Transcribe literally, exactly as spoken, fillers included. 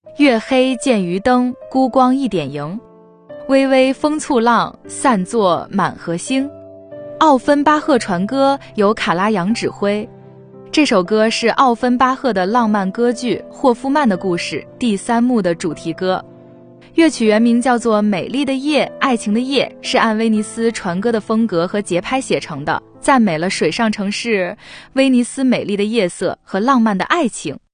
月黑见渔灯，孤光一点萤。微微风簇浪，散作满河星。奥芬巴赫传歌由卡拉扬指挥。这首歌是奥芬巴赫的浪漫歌剧《霍夫曼的故事》第三幕的主题歌。乐曲原名叫做《美丽的夜，爱情的夜》，是按威尼斯传歌的风格和节拍写成的，赞美了水上城市威尼斯美丽的夜色和浪漫的爱情。